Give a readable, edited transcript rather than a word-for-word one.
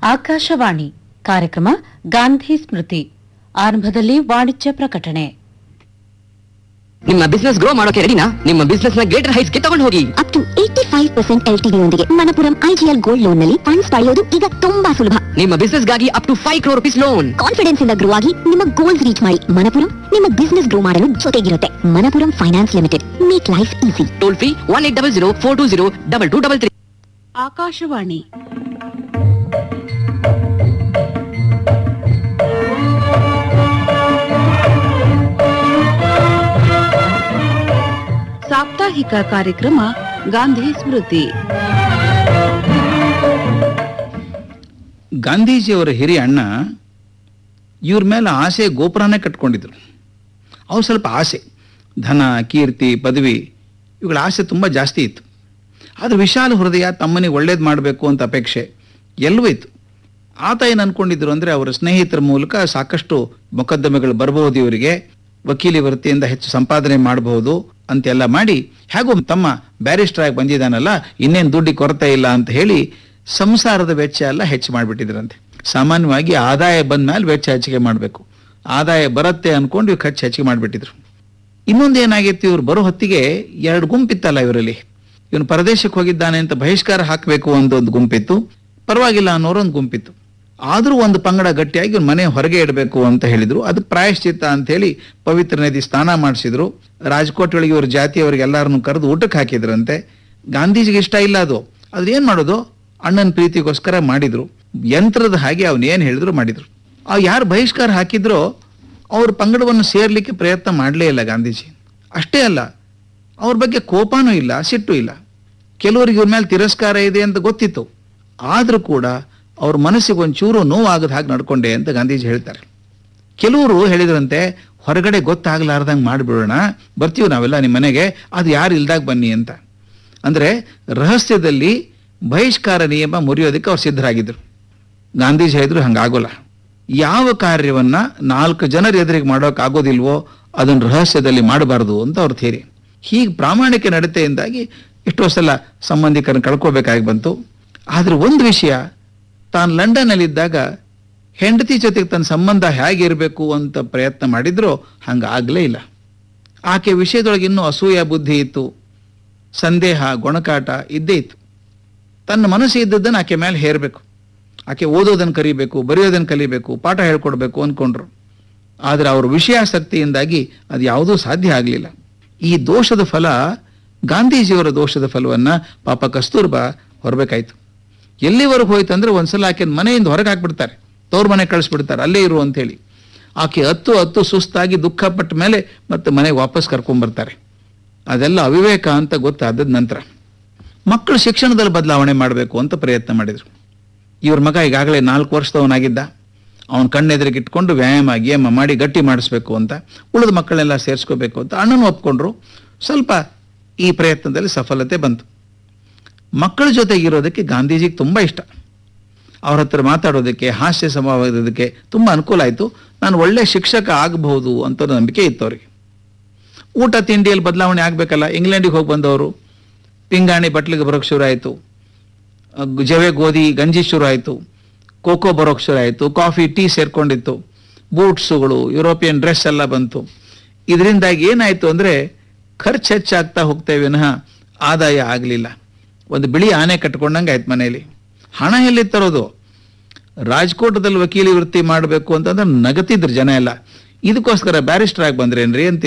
ಆಕಾಶವಾಣಿ ಕಾರ್ಯಕ್ರಮ ಗಾಂಧಿ ಸ್ಮೃತಿ ಆರಂಭದಲ್ಲಿ ವಾಣಿಜ್ಯ ಪ್ರಕಟಣೆ. ನಿಮ್ಮ ಬಿಸ್ನೆಸ್ ಗ್ರೋ ಮಾಡೋಕೆ ರೆಡಿನಾ? ನಿಮ್ಮ ಬಿಸ್ನೆಸ್ ನ ಗ್ರೇಟರ್ ಹೈಟ್ಸ್ ಗೆ ತಗೊಂಡು ಹೋಗಿ. ಅಪ್ ಟು 85% LTV ಯೊಂದಿಗೆ ಮಣಪುರಂ IGL ಗೋಲ್ಡ್ ಲೋನ್ ನಲ್ಲಿ ಫಂಡ್ಸ್ ಪಡೆಯೋದು ಈಗ ತುಂಬಾ ಸುಲಭ. ನಿಮ್ಮ ಬಿಸ್ನೆಸ್ ಗಾಗಿ up to 5 crore rupees loan. Confidence ಇಂದ ಗ್ರೋ ಆಗಿ ನಿಮ್ಮ ಗೋಲ್ಸ್ ರೀಚ್ ಮಾಡಿ. ಮಣಪುರಂ ನಿಮ್ಮ ಬಿಸ್ನೆಸ್ ಗ್ರೋ ಮಾಡಲು ಜೊತೆಗಿರುತ್ತೆ. Manappuram finance limited, make life easy. Toll free 1800 420 2233. Akashvani ಸಾಪ್ತಾಹಿಕ ಕಾರ್ಯಕ್ರಮ ಗಾಂಧಿ ಸ್ಮೃತಿ. ಗಾಂಧೀಜಿಯವರ ಹಿರಿಯ ಅಣ್ಣ ಇವ್ರ ಮೇಲೆ ಆಸೆ ಗೋಪುರನೇ ಕಟ್ಕೊಂಡಿದ್ರು. ಅವ್ರು ಸ್ವಲ್ಪ ಆಸೆ, ಧನ, ಕೀರ್ತಿ, ಪದವಿ ಇವುಗಳ ಆಸೆ ತುಂಬ ಜಾಸ್ತಿ ಇತ್ತು. ಆದರೆ ವಿಶಾಲ ಹೃದಯ, ತಮ್ಮನಿಗೆ ಒಳ್ಳೇದು ಮಾಡಬೇಕು ಅಂತ ಅಪೇಕ್ಷೆ ಎಲ್ಲವೂ ಇತ್ತು. ಆತ ಏನು ಅಂದ್ಕೊಂಡಿದ್ರು ಅಂದರೆ ಅವರ ಸ್ನೇಹಿತರ ಮೂಲಕ ಸಾಕಷ್ಟು ಮೊಕದ್ದಮೆಗಳು ಬರಬಹುದು, ಇವರಿಗೆ ವಕೀಲಿ ವೃತ್ತಿಯಿಂದ ಹೆಚ್ಚು ಸಂಪಾದನೆ ಮಾಡಬಹುದು ಅಂತೆಲ್ಲ ಮಾಡಿ, ಹೇಗೂ ತಮ್ಮ ಬ್ಯಾರಿಸ್ಟರ್ ಆಗಿ ಬಂದಿದ್ದಾನಲ್ಲ, ಇನ್ನೇನು ದುಡ್ಡಿಗೆ ಕೊರತೆ ಇಲ್ಲ ಅಂತ ಹೇಳಿ ಸಂಸಾರದ ವೆಚ್ಚ ಎಲ್ಲ ಹೆಚ್ಚು ಮಾಡಿಬಿಟ್ಟಿದ್ರಂತೆ. ಸಾಮಾನ್ಯವಾಗಿ ಆದಾಯ ಬಂದ ಮೇಲೆ ವೆಚ್ಚ ಹೆಚ್ಚಿಗೆ ಮಾಡಬೇಕು, ಆದಾಯ ಬರುತ್ತೆ ಅಂದ್ಕೊಂಡು ಇವ್ರು ಖರ್ಚು ಹೆಚ್ಚಿಗೆ ಮಾಡಿಬಿಟ್ಟಿದ್ರು. ಇನ್ನೊಂದು ಏನಾಗಿತ್ತು, ಇವ್ರು ಬರೋ ಹೊತ್ತಿಗೆ 2 ಗುಂಪಿತ್ತಲ್ಲ ಇವರಲ್ಲಿ. ಇವನು ಪರದೇಶಕ್ಕೆ ಹೋಗಿದ್ದಾನೆ ಅಂತ ಬಹಿಷ್ಕಾರ ಹಾಕಬೇಕು ಒಂದು ಗುಂಪಿತ್ತು, ಪರವಾಗಿಲ್ಲ ಅನ್ನೋರೊಂದು ಗುಂಪಿತ್ತು. ಆದರೂ ಒಂದು ಪಂಗಡ ಗಟ್ಟಿಯಾಗಿ ಇವ್ನ ಮನೆ ಹೊರಗೆ ಇಡಬೇಕು ಅಂತ ಹೇಳಿದ್ರು. ಅದಕ್ಕೆ ಪ್ರಾಯಶ್ಚಿತ್ತ ಅಂತ ಹೇಳಿ ಪವಿತ್ರ ನದಿ ಸ್ನಾನ ಮಾಡಿಸಿದ್ರು. ರಾಜ್ಕೋಟ್ ಒಳಗೆ ಇವ್ರ ಜಾತಿಯವರಿಗೆ ಎಲ್ಲರನ್ನು ಕರೆದು ಊಟಕ್ಕೆ ಹಾಕಿದ್ರಂತೆ. ಗಾಂಧೀಜಿಗೆ ಇಷ್ಟ ಇಲ್ಲ ಅದು. ಅದ್ರ ಏನ್ ಮಾಡೋದು, ಅಣ್ಣನ ಪ್ರೀತಿಗೋಸ್ಕರ ಮಾಡಿದ್ರು. ಯಂತ್ರದ ಹಾಗೆ ಅವನು ಏನು ಹೇಳಿದ್ರು ಮಾಡಿದ್ರು. ಯಾರು ಬಹಿಷ್ಕಾರ ಹಾಕಿದ್ರೋ ಅವ್ರ ಪಂಗಡವನ್ನು ಸೇರ್ಲಿಕ್ಕೆ ಪ್ರಯತ್ನ ಮಾಡಲೇ ಇಲ್ಲ ಗಾಂಧೀಜಿ. ಅಷ್ಟೇ ಅಲ್ಲ, ಅವ್ರ ಬಗ್ಗೆ ಕೋಪನೂ ಇಲ್ಲ, ಸಿಟ್ಟು ಇಲ್ಲ. ಕೆಲವರಿಗೆ ಇವ್ರ ಮೇಲೆ ತಿರಸ್ಕಾರ ಇದೆ ಅಂತ ಗೊತ್ತಿತ್ತು, ಆದ್ರೂ ಕೂಡ ಅವ್ರ ಮನಸ್ಸಿಗೆ ಒಂಚೂರು ನೋವಾಗದ ಹಾಗೆ ನಡ್ಕೊಂಡೆ ಅಂತ ಗಾಂಧೀಜಿ ಹೇಳ್ತಾರೆ. ಕೆಲವರು ಹೇಳಿದ್ರಂತೆ, ಹೊರಗಡೆ ಗೊತ್ತಾಗ್ಲಾರ್ದಂಗೆ ಮಾಡಿಬಿಡೋಣ, ಬರ್ತೀವಿ ನಾವೆಲ್ಲ ನಿಮ್ಮ ಮನೆಗೆ, ಅದು ಯಾರು ಇಲ್ದಾಗ ಬನ್ನಿ ಅಂತ. ಅಂದರೆ ರಹಸ್ಯದಲ್ಲಿ ಬಹಿಷ್ಕಾರ ನಿಯಮ ಮುರಿಯೋದಕ್ಕೆ ಅವ್ರು ಸಿದ್ಧರಾಗಿದ್ರು. ಗಾಂಧೀಜಿ ಹೇಳಿದ್ರು ಹಂಗಾಗೋಲ್ಲ, ಯಾವ ಕಾರ್ಯವನ್ನ 4 ಜನರ ಎದುರಿಗೆ ಮಾಡೋಕ್ಕಾಗೋದಿಲ್ವೋ ಅದನ್ನು ರಹಸ್ಯದಲ್ಲಿ ಮಾಡಬಾರ್ದು ಅಂತ ಅವ್ರ ಥೇರಿ. ಹೀಗೆ ಪ್ರಾಮಾಣಿಕ ನಡತೆಯಿಂದಾಗಿ ಎಷ್ಟೋ ಸಲ ಸಂಬಂಧಿಕರನ್ನು ಕಳ್ಕೋಬೇಕಾಗಿ ಬಂತು. ಆದ್ರೆ ಒಂದು ವಿಷಯ, ತಾನು ಲಂಡನ್ನಲ್ಲಿದ್ದಾಗ ಹೆಂಡತಿ ಜೊತೆಗೆ ತನ್ನ ಸಂಬಂಧ ಹೇಗಿರಬೇಕು ಅಂತ ಪ್ರಯತ್ನ ಮಾಡಿದ್ರೋ ಹಂಗಾಗಲೇ ಇಲ್ಲ. ಆಕೆ ವಿಷಯದೊಳಗೆ ಇನ್ನೂ ಅಸೂಯ ಬುದ್ಧಿ ಇತ್ತು, ಸಂದೇಹ, ಗೊಣಕಾಟ ಇದ್ದೇ ಇತ್ತು. ತನ್ನ ಮನಸ್ಸು ಇದ್ದದ್ದನ್ನು ಆಕೆ ಮೇಲೆ ಹೇರಬೇಕು, ಆಕೆ ಓದೋದನ್ನು ಕಲಿಬೇಕು, ಬರೆಯೋದನ್ನು ಕಲಿಬೇಕು, ಪಾಠ ಹೇಳ್ಕೊಡ್ಬೇಕು ಅಂದ್ಕೊಂಡ್ರು. ಆದರೆ ಅವ್ರ ವಿಷಯಾಸಕ್ತಿಯಿಂದಾಗಿ ಅದು ಯಾವುದೂ ಸಾಧ್ಯ ಆಗಲಿಲ್ಲ. ಈ ದೋಷದ ಫಲ, ಗಾಂಧೀಜಿಯವರ ದೋಷದ ಫಲವನ್ನ ಪಾಪ ಕಸ್ತೂರ್ಬಾ ಹೊರಬೇಕಾಯ್ತು. ಎಲ್ಲಿವರೆಗೂ ಹೋಯ್ತು ಅಂದ್ರೆ ಒಂದ್ಸಲ ಆಕೆ ಮನೆಯಿಂದ ಹೊರಗೆ ಹಾಕ್ಬಿಡ್ತಾರೆ, ತವ್ರ ಮನೆ ಕಳಿಸ್ಬಿಡ್ತಾರೆ, ಅಲ್ಲೇ ಇರು ಅಂತ ಹೇಳಿ. ಆಕೆ ಹತ್ತು ಸುಸ್ತಾಗಿ ದುಃಖಪಟ್ಟ ಮೇಲೆ ಮತ್ತೆ ಮನೆಗೆ ವಾಪಸ್ ಕರ್ಕೊಂಡ್ಬರ್ತಾರೆ. ಅದೆಲ್ಲ ಅವಿವೇಕ ಅಂತ ಗೊತ್ತಾದ ನಂತರ ಮಕ್ಕಳು ಶಿಕ್ಷಣದಲ್ಲಿ ಬದಲಾವಣೆ ಮಾಡಬೇಕು ಅಂತ ಪ್ರಯತ್ನ ಮಾಡಿದ್ರು. ಇವ್ರ ಮಗ ಈಗಾಗಲೇ 4 ವರ್ಷದವನಾಗಿದ್ದ. ಅವನ ಕಣ್ಣೆದುರಿಗೆ ಇಟ್ಕೊಂಡು ವ್ಯಾಯಾಮ ಗೇಮ ಮಾಡಿ ಗಟ್ಟಿ ಮಾಡಿಸ್ಬೇಕು ಅಂತ, ಉಳಿದ ಮಕ್ಕಳನ್ನೆಲ್ಲ ಸೇರಿಸ್ಕೋಬೇಕು ಅಂತ ಅಣ್ಣನೂ ಒಪ್ಕೊಂಡ್ರು. ಸ್ವಲ್ಪ ಈ ಪ್ರಯತ್ನದಲ್ಲಿ ಸಫಲತೆ ಬಂತು. ಮಕ್ಕಳ ಜೊತೆಗಿರೋದಕ್ಕೆ ಗಾಂಧೀಜಿಗೆ ತುಂಬ ಇಷ್ಟ. ಅವ್ರ ಹತ್ರ ಮಾತಾಡೋದಕ್ಕೆ, ಹಾಸ್ಯ ಸಂವಾದಕ್ಕೆ ತುಂಬ ಅನುಕೂಲ ಆಯಿತು. ನಾನು ಒಳ್ಳೆ ಶಿಕ್ಷಕ ಆಗಬಹುದು ಅಂತ ನಂಬಿಕೆ ಇತ್ತು ಅವರಿಗೆ. ಊಟ ತಿಂಡಿಯಲ್ಲಿ ಬದಲಾವಣೆ ಆಗಬೇಕಲ್ಲ. ಇಂಗ್ಲೆಂಡಿಗೆ ಹೋಗಿ ಬಂದವರು ಪಿಂಗಾಣಿ ಬಟ್ಲಿಗೆ ಬರೋಕ್ಕೆ ಶುರು ಆಯಿತು, ಜವೆ ಗೋಧಿ ಗಂಜಿ ಶುರು ಆಯಿತು, ಕೋಕೋ ಬರೋಕ್ಕೆ ಶುರು ಆಯಿತು, ಕಾಫಿ ಟೀ ಸೇರ್ಕೊಂಡಿತ್ತು, ಬೂಟ್ಸುಗಳು, ಯುರೋಪಿಯನ್ ಡ್ರೆಸ್ ಎಲ್ಲ ಬಂತು. ಇದರಿಂದಾಗಿ ಏನಾಯಿತು ಅಂದರೆ ಖರ್ಚು ಹೆಚ್ಚಾಗ್ತಾ ಹೋಗ್ತೇವೆ ವಿನಃ ಆದಾಯ ಆಗಲಿಲ್ಲ. ಒಂದು ಬಿಳಿ ಆನೆ ಕಟ್ಕೊಂಡಂಗೆ ಆಯ್ತು ಮನೆಯಲ್ಲಿ. ಹಣ ಎಲ್ಲಿ ತರೋದು? ರಾಜ್ಕೋಟದಲ್ಲಿ ವಕೀಲಿ ವೃತ್ತಿ ಮಾಡಬೇಕು ಅಂತಂದ್ರೆ ನಗತಿದ್ರು ಜನ ಎಲ್ಲ. ಇದಕ್ಕೋಸ್ಕರ ಬ್ಯಾರಿಸ್ಟರ್ ಆಗಿ ಬಂದ್ರೇನ್ರಿ ಅಂತ